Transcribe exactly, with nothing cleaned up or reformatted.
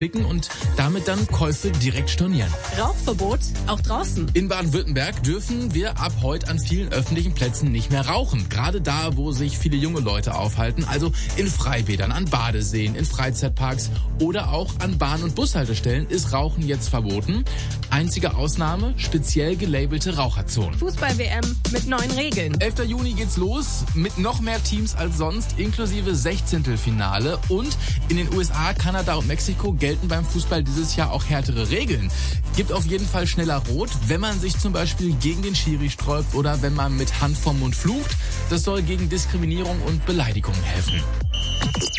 picken und damit dann Käufe direkt stornieren. Rauchverbot auch draußen. In Baden-Württemberg dürfen wir ab heute an vielen öffentlichen Plätzen nicht mehr rauchen. Gerade da, wo sich viele junge Leute aufhalten, also in Freibädern, an Badeseen, in Freizeitparks oder auch an Bahn- und Bushaltestellen ist Rauchen jetzt verboten. Einzige Ausnahme, speziell gelabelte Raucherzonen. Fußball-W M mit neuen Regeln. elfter Juni geht's los mit noch mehr Teams als sonst, inklusive Sechzehntelfinale. Und in den U S A, Kanada und Mexiko gelten beim Fußball dieses Jahr auch härtere Regeln. Gibt auf jeden Fall schneller Rot, wenn man sich zum Beispiel gegen den Schiri sträubt oder wenn man mit Hand vorm Mund flucht. Das soll gegen Diskriminierung und Beleidigung helfen.